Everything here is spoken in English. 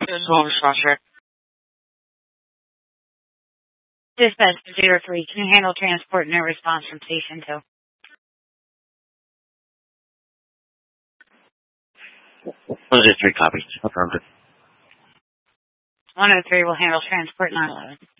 This is home structure. Dispatch 03, can you handle transport? No response from station 2. 103 copies. Affirmative. 103 will handle transport 911.